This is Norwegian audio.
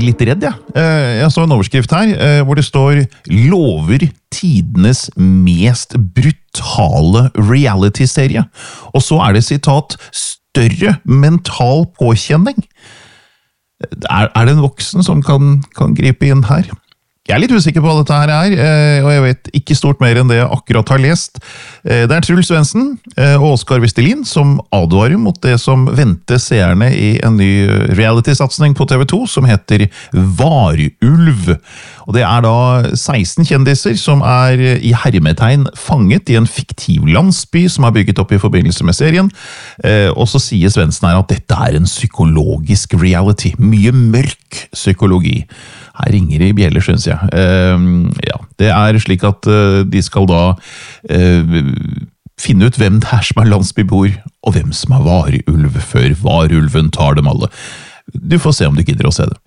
litt redd, jeg. Jeg så en overskrift her, hvor det står «Lover tidenes mest brutale reality-serie». Og så det sitat «større mental påkjenning». Det en voksen som kan gripe inn her? Jeg litt usikker på hva dette her og jeg vet ikke stort mer enn det jeg akkurat har lest. Det Truls Svendsen og Oskar Vestelin som advarer mot det som venter seerne i en ny reality-satsning på TV 2 som heter Varulv. Og det da 16 kjendiser som i hermetegn fanget i en fiktiv landsby som bygget opp i forbindelse med serien. Og så sier Svendsen her at dette en psykologisk reality. Mye mørk psykologi. Her ringer det i bjeller, synes jeg. Ja, det slik at de skal da finne ut hvem det som landsbybor, og hvem som varulv før varulven tar dem alle. Du får se om du gidder å se det.